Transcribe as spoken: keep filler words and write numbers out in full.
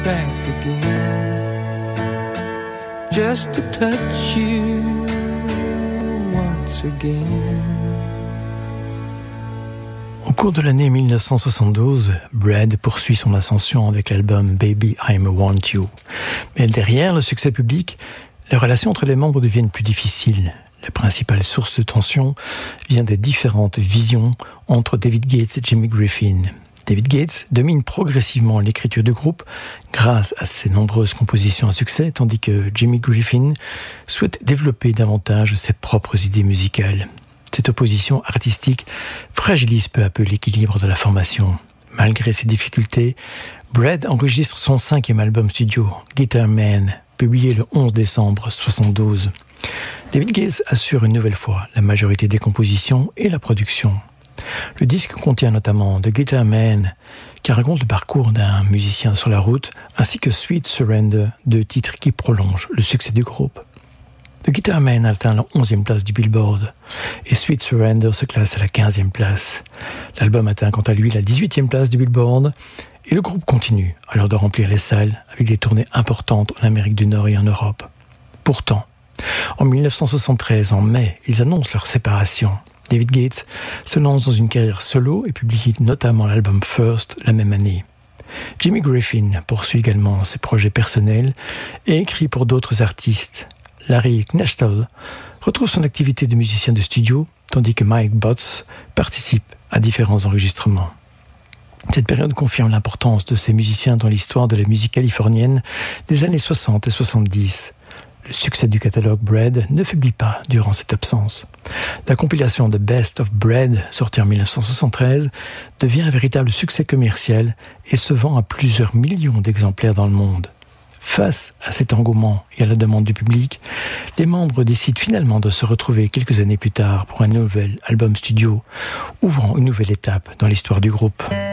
back again, just to touch you once again. Au cours de l'année dix-neuf cent soixante-douze, Bread poursuit son ascension avec l'album Baby I'm Want You. Mais derrière le succès public, les relations entre les membres deviennent plus difficiles. La principale source de tension vient des différentes visions entre David Gates et Jimmy Griffin. David Gates domine progressivement l'écriture du groupe grâce à ses nombreuses compositions à succès, tandis que Jimmy Griffin souhaite développer davantage ses propres idées musicales. Cette opposition artistique fragilise peu à peu l'équilibre de la formation. Malgré ces difficultés, Bread enregistre son cinquième album studio, Guitar Man, publié le onze décembre soixante-douze. David Gates assure une nouvelle fois la majorité des compositions et la production. Le disque contient notamment The Guitar Man, qui raconte le parcours d'un musicien sur la route, ainsi que Sweet Surrender, deux titres qui prolongent le succès du groupe. The Guitar Man atteint la onzième place du Billboard et Sweet Surrender se classe à la quinzième place. L'album atteint quant à lui la dix-huitième place du Billboard et le groupe continue alors de remplir les salles avec des tournées importantes en Amérique du Nord et en Europe. Pourtant, en dix-neuf cent soixante-treize, en mai, ils annoncent leur séparation. David Gates se lance dans une carrière solo et publie notamment l'album First la même année. Jimmy Griffin poursuit également ses projets personnels et écrit pour d'autres artistes. Larry Knechtel retrouve son activité de musicien de studio, tandis que Mike Botts participe à différents enregistrements. Cette période confirme l'importance de ces musiciens dans l'histoire de la musique californienne des années soixante et soixante-dix. Le succès du catalogue Bread ne faiblit pas durant cette absence. La compilation The Best of Bread, sortie en dix-neuf cent soixante-treize, devient un véritable succès commercial et se vend à plusieurs millions d'exemplaires dans le monde. Face à cet engouement et à la demande du public, les membres décident finalement de se retrouver quelques années plus tard pour un nouvel album studio, ouvrant une nouvelle étape dans l'histoire du groupe.